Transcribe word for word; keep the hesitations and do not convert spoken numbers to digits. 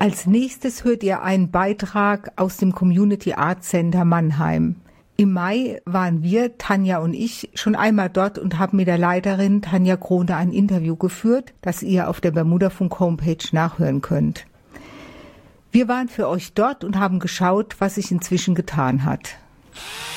Als nächstes hört ihr einen Beitrag aus dem Community Art Center Mannheim. Im Mai waren wir, Tanja und ich, schon einmal dort und haben mit der Leiterin Tanja Krone ein Interview geführt, das ihr auf der Bermuda-Funk Homepage nachhören könnt. Wir waren für euch dort und haben geschaut, was sich inzwischen getan hat.